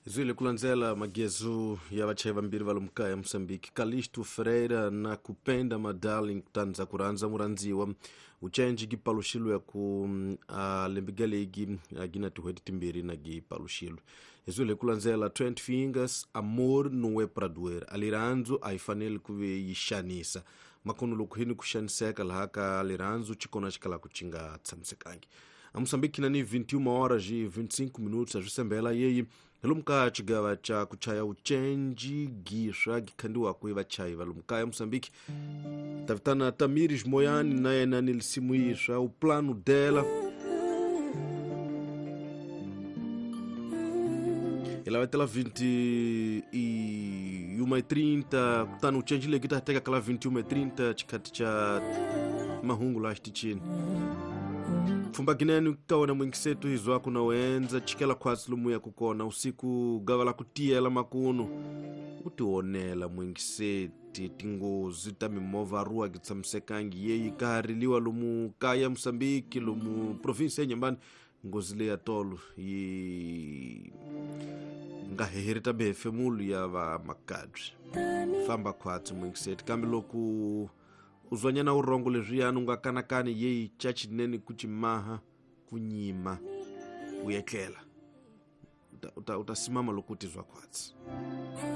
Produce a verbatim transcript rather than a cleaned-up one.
Zwile kulanzela magezu ya vacheva mbiri valumka ya Msambiki Calixto Ferreira na Kupenda Madalin kutanza kuranza muranziwa uchenji gipalushilu ya ku uh, lembigale igi uh, gina tuhedi timbiri na gipalushilu. Zwile kulanzela twenty fingers amor nuwe praduer aliranzu aifanele kuwe yishanisa makunu lukuhini kushaniseka lahaka aliranzu chikona chikala kuchinga tsamsekangi. A Moçambique nani vinte e uma horas e vinte e cinco minutos a jusembela yeyi lumka chigawa cha kuchaya uchenji gisha gikandiwa kuiva chai valumka ya Moçambique tavitana Tamiris Moyani naye nanilisimuisha o plano dela ela vai ter lá vinte e uma e trinta tá no change le kita teka kala vinte e uma e trinta chikati cha mahungu la chini Fumba gineni kawana mwingisetu hizo wako na wenza chikela kwa silumu ya kukona usiku gavala kutia la makunu utuonela mwingiseti tingozi tamimova ruwa kitsamsekangi yeyi kahariliwa lumu kaya Msambiki lumu provinsi ya nyambani ngozile ya tolu yi ngaheherita befe mulu ya va makadri famba kwa mwingiseti kambi loku uzwanyana urongo leziyanu ngakanakani yeyi chachineni kuchimaha kunyima uyekela utasimama uta, uta lokuti zwa kwatsi